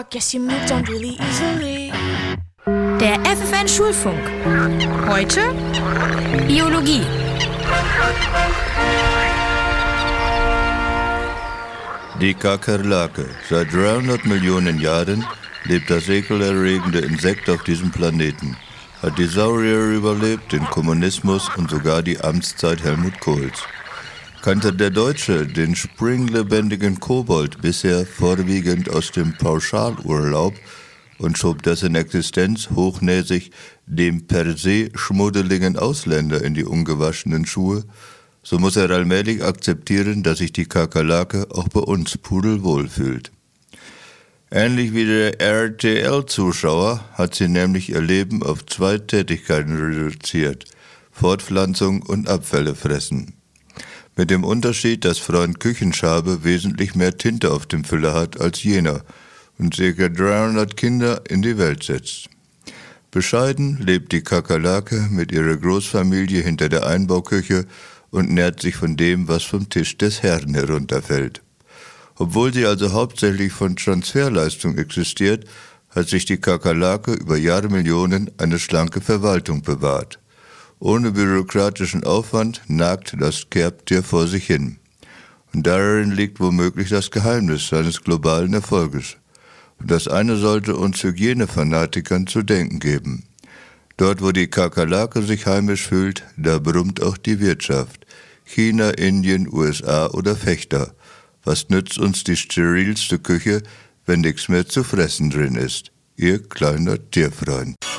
guess you moved on really easily. Der FFN Schulfunk. Heute Biologie. Die Kakerlake. Seit 300 Millionen Jahren lebt das ekelerregende Insekt auf diesem Planeten. Hat die Saurier überlebt, den Kommunismus und sogar die Amtszeit Helmut Kohls. Kannte der Deutsche den springlebendigen Kobold bisher vorwiegend aus dem Pauschalurlaub und schob dessen Existenz hochnäsig dem per se schmuddeligen Ausländer in die ungewaschenen Schuhe, so muss er allmählich akzeptieren, dass sich die Kakerlake auch bei uns pudelwohl fühlt. Ähnlich wie der RTL-Zuschauer hat sie nämlich ihr Leben auf 2 Tätigkeiten reduziert: Fortpflanzung und Abfälle fressen. Mit dem Unterschied, dass Freund Küchenschabe wesentlich mehr Tinte auf dem Füller hat als jener und ca. 300 Kinder in die Welt setzt. Bescheiden lebt die Kakerlake mit ihrer Großfamilie hinter der Einbauküche und nährt sich von dem, was vom Tisch des Herrn herunterfällt. Obwohl sie also hauptsächlich von Transferleistung existiert, hat sich die Kakerlake über Jahrmillionen eine schlanke Verwaltung bewahrt. Ohne bürokratischen Aufwand nagt das Kerbtier vor sich hin. Und darin liegt womöglich das Geheimnis seines globalen Erfolges. Und das eine sollte uns Hygienefanatikern zu denken geben. Dort, wo die Kakerlake sich heimisch fühlt, da brummt auch die Wirtschaft. China, Indien, USA oder Fechter. Was nützt uns die sterilste Küche, wenn nichts mehr zu fressen drin ist? Ihr kleiner Tierfreund.